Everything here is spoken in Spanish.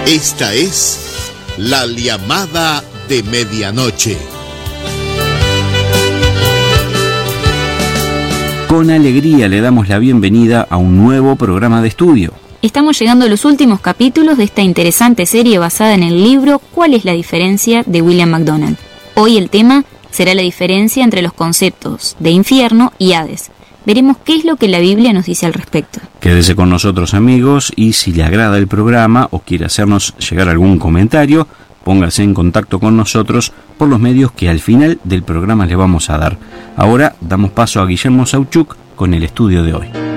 Esta es la llamada de medianoche. Con alegría le damos la bienvenida a un nuevo programa de estudio. Estamos llegando a los últimos capítulos de esta interesante serie basada en el libro ¿Cuál es la diferencia?, de William MacDonald. Hoy el tema será la diferencia entre los conceptos de infierno y Hades. Veremos qué es lo que la Biblia nos dice al respecto. Quédese con nosotros, amigos, y si le agrada el programa o quiere hacernos llegar algún comentario, póngase en contacto con nosotros por los medios que al final del programa le vamos a dar. Ahora damos paso a Guillermo Sauchuk con el estudio de hoy.